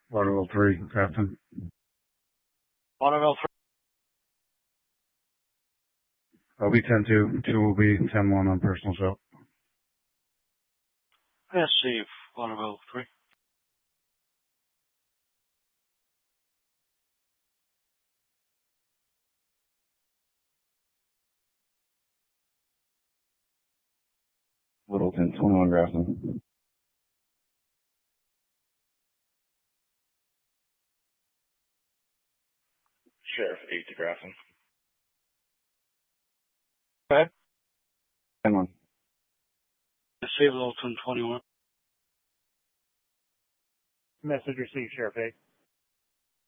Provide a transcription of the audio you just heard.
Waterville 3, Grafton. Waterville 3. I'll be 10-2. 2 will be 10-1 on personal show. Receive Waterville 3. Littleton, 21 Grafton. Sheriff 8 to Grafton. Go ahead. 10-1. Receive Littleton 21. Message received, Sheriff 8.